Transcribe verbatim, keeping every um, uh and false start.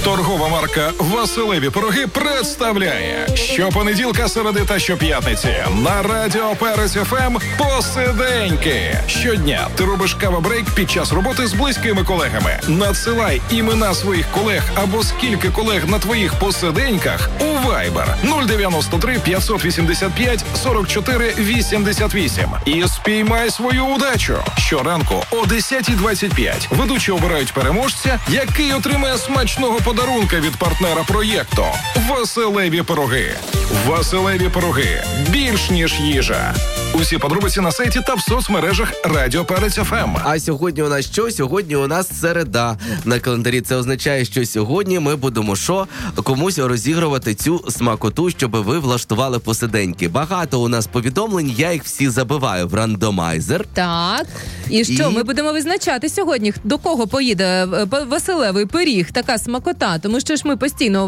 Торгова марка «Василеві пироги» представляє щопонеділка, середи та щоп'ятниці на Радіо Перець еф ем «Посиденьки». Щодня ти робиш кава-брейк під час роботи з близькими колегами. Надсилай імена своїх колег або скільки колег на твоїх посиденьках у Viber нуль дев'яносто три п'ятсот вісімдесят п'ять сорок чотири вісімдесят вісім і спіймай свою удачу. Щоранку о десята двадцять п'ять ведучі обирають переможця, який отримає смачного подарунка від партнера проєкту «Василеві пироги». «Василеві пироги» – більш ніж їжа. Усі подробиці на сайті та в соцмережах Радіо Перець еф ем. А сьогодні у нас що? Сьогодні у нас середа. На календарі це означає, що сьогодні ми будемо що? Комусь розігрувати цю смакоту, щоб ви влаштували посиденьки. Багато у нас повідомлень, я їх всі забиваю в рандомайзер. Так. І що, І... ми будемо визначати сьогодні, до кого поїде Василевий пиріг, така смакота, тому що ж ми постійно